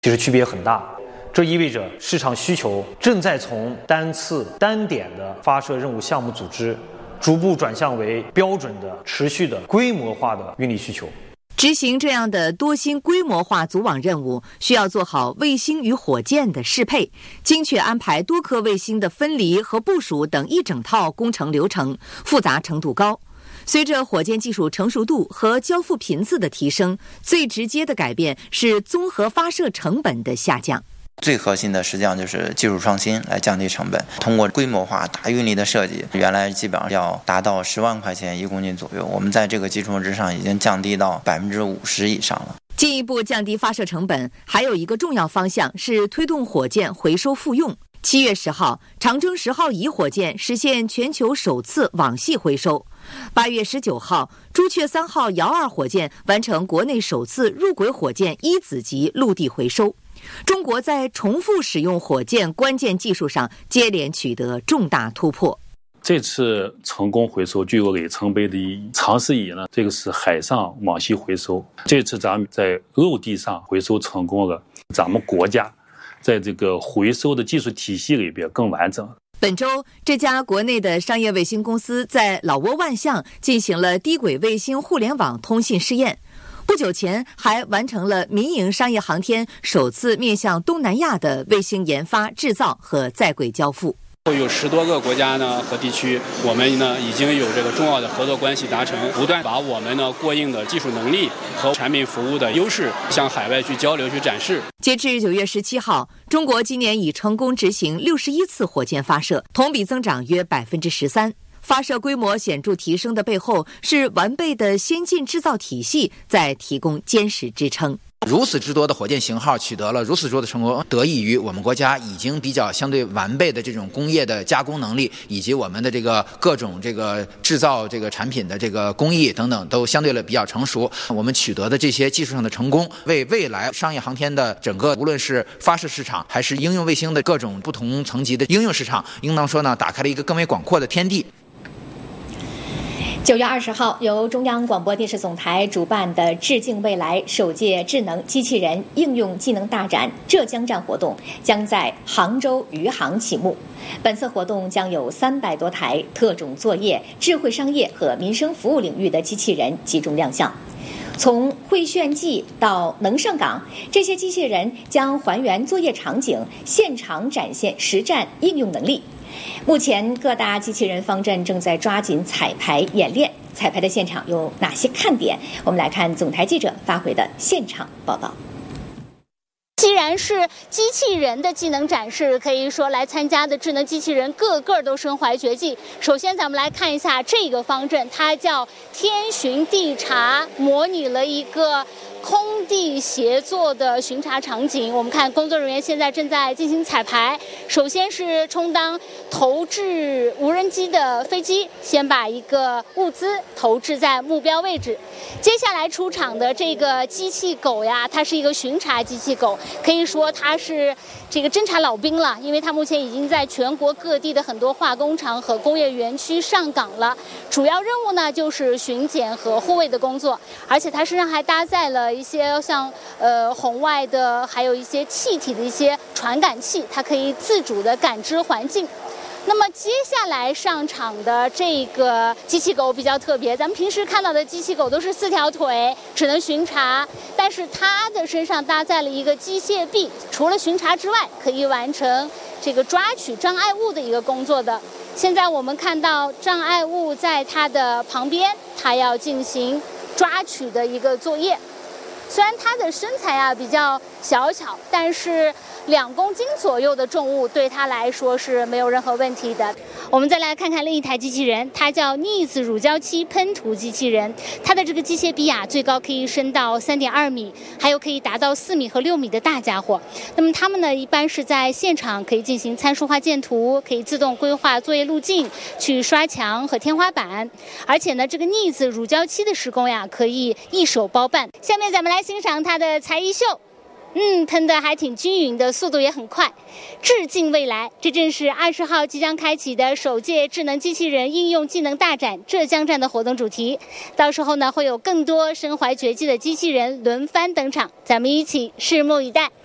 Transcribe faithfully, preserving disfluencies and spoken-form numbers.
其实区别很大。这意味着市场需求正在从单次单点的发射任务项目组织，逐步转向为标准的、持续的、规模化的运力需求。 执行这样的多星规模化组网任务，需要做好卫星与火箭的适配，精确安排多颗卫星的分离和部署等一整套工程流程，复杂程度高。随着火箭技术成熟度和交付频次的提升，最直接的改变是综合发射成本的下降。 最核心的实际上就是技术创新来降低成本，通过规模化大运力的设计，原来基本上要达到十万块钱一公斤左右，我们在这个基础之上已经降低到百分之五十以上了。 进一步降低发射成本，还有一个重要方向是推动火箭回收复用。七月十号，长征十号乙火箭实现全球首次网系回收。八月十九号，朱雀三号遥二火箭完成国内首次入轨火箭一子级陆地回收。中国在重复使用火箭关键技术上接连取得重大突破。 这次成功回收具有里程碑的意义。长时以呢，这个是海上网系回收，这次咱们在陆地上回收成功了，咱们国家在这个回收的技术体系里边更完整。 本周，这家国内的商业卫星公司在老挝万象进行了低轨卫星互联网通信试验。不久前还完成了民营商业航天首次面向东南亚的卫星研发、制造和在轨交付。 有十多个国家呢和地区，我们呢已经有这个重要的合作关系达成，不断把我们呢过硬的技术能力和产品服务的优势向海外去交流、去展示。 截至九月十七号，中国今年已成功执行六十一次火箭发射，同比增长约百分之十三。发射规模显著提升的背后，是完备的先进制造体系在提供坚实支撑。 如此之多的火箭型号取得了如此多的成功，得益于我们国家已经比较相对完备的这种工业的加工能力，以及我们的这个各种这个制造这个产品的这个工艺等等都相对的比较成熟。我们取得的这些技术上的成功，为未来商业航天的整个无论是发射市场还是应用卫星的各种不同层级的应用市场，应当说呢，打开了一个更为广阔的天地。 九月二十号，由中央广播电视总台主办的“致敬未来”首届智能机器人应用技能大展浙江站活动将在杭州余杭启幕。本次活动将有三百多台特种作业、智慧商业和民生服务领域的机器人集中亮相。从会炫技到能上岗，这些机器人将还原作业场景，现场展现实战应用能力。目前各大机器人方阵正在抓紧彩排演练，彩排的现场有哪些看点？我们来看总台记者发回的现场报道。 既然是机器人的技能展示，可以说来参加的智能机器人个个都身怀绝技。首先咱们来看一下这个方阵，它叫天巡地查，模拟了一个空地协作的巡查场景。我们看工作人员现在正在进行彩排，首先是充当投掷无人机的飞机，先把一个物资投掷在目标位置。接下来出场的这个机器狗呀，它是一个巡查机器狗，可以说它是这个侦察老兵了，因为它目前已经在全国各地的很多化工厂和工业园区上岗了。主要任务呢就是巡检和护卫的工作，而且它身上还搭载了一些像呃红外的，还有一些气体的一些传感器，它可以自主的感知环境。那么接下来上场的这个机器狗比较特别，咱们平时看到的机器狗都是四条腿，只能巡查，但是它的身上搭载了一个机械臂，除了巡查之外，可以完成这个抓取障碍物的一个工作的。现在我们看到障碍物在它的旁边，它要进行抓取的一个作业。虽然它的身材啊比较小巧，但是两公斤左右的重物对它来说是没有任何问题的。我们再来看看另一台机器人，它叫逆子乳胶漆喷涂机器人。它的这个机械臂啊，最高可以伸到三点二米，还有可以达到四米和六米的大家伙。那么它们呢，一般是在现场可以进行参数化建图，可以自动规划作业路径，去刷墙和天花板。而且呢，这个逆子乳胶漆的施工呀，可以一手包办。下面咱们来欣赏它的才艺秀。嗯，喷的还挺均匀的，速度也很快。致敬未来，这正是二十号即将开启的首届智能机器人应用技能大展浙江站的活动主题。到时候呢，会有更多身怀绝技的机器人轮番登场，咱们一起拭目以待。